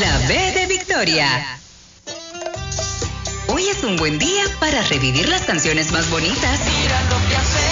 La B de Victoria. Hoy es un buen día para revivir las canciones más bonitas. Mira lo que hace